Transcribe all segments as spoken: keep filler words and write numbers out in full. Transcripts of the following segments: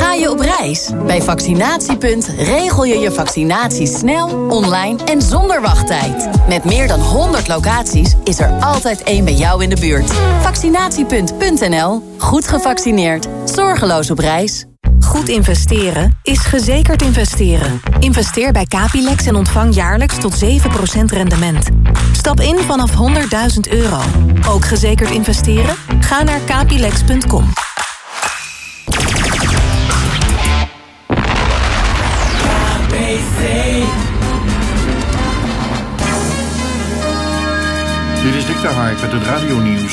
Ga je op reis? Bij Vaccinatiepunt regel je je vaccinatie snel, online en zonder wachttijd. Met meer dan honderd locaties is er altijd één bij jou in de buurt. Vaccinatiepunt punt n l. Goed gevaccineerd. Zorgeloos op reis. Goed investeren is gezekerd investeren. Investeer bij Capilex en ontvang jaarlijks tot zeven procent rendement. Stap in vanaf honderdduizend euro. Ook gezekerd investeren? Ga naar capilex punt com. Dit is Dick de Hark met het radionieuws.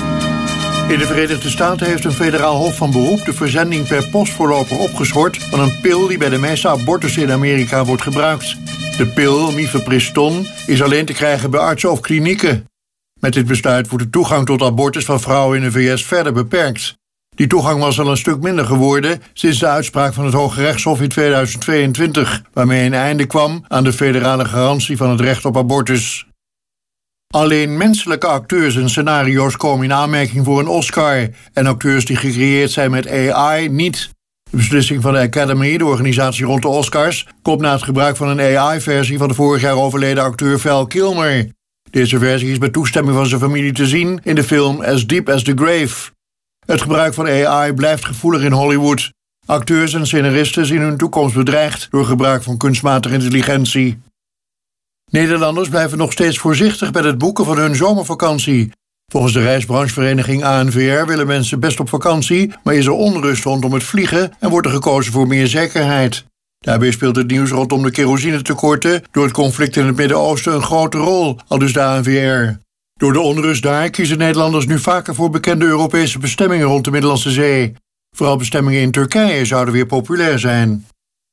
In de Verenigde Staten heeft een federaal hof van beroep de verzending per post voorlopig opgeschort van een pil die bij de meeste abortussen in Amerika wordt gebruikt. De pil, mifepriston, is alleen te krijgen bij artsen of klinieken. Met dit besluit wordt de toegang tot abortus van vrouwen in de V S verder beperkt. Die toegang was al een stuk minder geworden sinds de uitspraak van het Hoge Rechtshof in tweeduizend tweeëntwintig, waarmee een einde kwam aan de federale garantie van het recht op abortus. Alleen menselijke acteurs en scenario's komen in aanmerking voor een Oscar en acteurs die gecreëerd zijn met A I niet. De beslissing van de Academy, de organisatie rond de Oscars, komt na het gebruik van een A I-versie van de vorig jaar overleden acteur Val Kilmer. Deze versie is met toestemming van zijn familie te zien in de film As Deep as the Grave. Het gebruik van A I blijft gevoelig in Hollywood. Acteurs en scenaristen zien hun toekomst bedreigd door gebruik van kunstmatige intelligentie. Nederlanders blijven nog steeds voorzichtig bij het boeken van hun zomervakantie. Volgens de reisbranchevereniging A N V R willen mensen best op vakantie, maar is er onrust rondom het vliegen en wordt er gekozen voor meer zekerheid. Daarbij speelt het nieuws rondom de kerosinetekorten door het conflict in het Midden-Oosten een grote rol, aldus de A N V R. Door de onrust daar kiezen Nederlanders nu vaker voor bekende Europese bestemmingen rond de Middellandse Zee. Vooral bestemmingen in Turkije zouden weer populair zijn.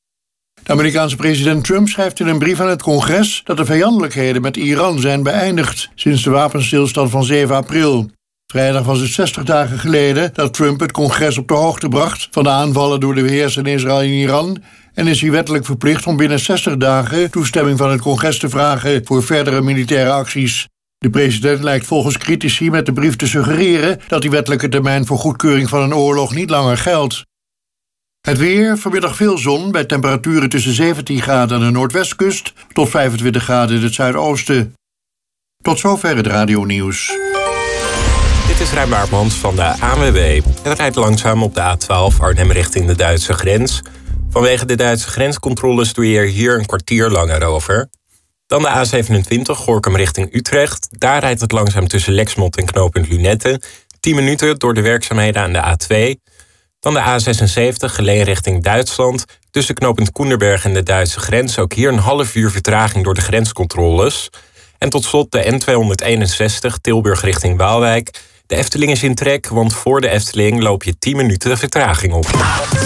De Amerikaanse president Trump schrijft in een brief aan het congres dat de vijandelijkheden met Iran zijn beëindigd sinds de wapenstilstand van zeven april. Vrijdag was het zestig dagen geleden dat Trump het congres op de hoogte bracht van de aanvallen door de V S en Israël in Iran en is hij wettelijk verplicht om binnen zestig dagen toestemming van het congres te vragen voor verdere militaire acties. De president lijkt volgens critici met de brief te suggereren dat die wettelijke termijn voor goedkeuring van een oorlog niet langer geldt. Het weer, vanmiddag veel zon bij temperaturen tussen zeventien graden aan de noordwestkust tot vijfentwintig graden in het zuidoosten. Tot zover het radionieuws. Dit is Rijn Baartmans van de A N W B. Het rijdt langzaam op de A twaalf Arnhem richting de Duitse grens. Vanwege de Duitse grenscontroles doe je er hier een kwartier langer over. Dan de A zevenentwintig Gorinchem richting Utrecht. Daar rijdt het langzaam tussen Lexmond en knooppunt Lunette. tien minuten door de werkzaamheden aan de A twee. Dan de A zesenzeventig Geleen richting Duitsland. Tussen knooppunt Koenderberg en de Duitse grens. Ook hier een half uur vertraging door de grenscontroles. En tot slot de N tweehonderdeenenzestig Tilburg richting Waalwijk. De Efteling is in trek, want voor de Efteling loop je tien minuten vertraging op.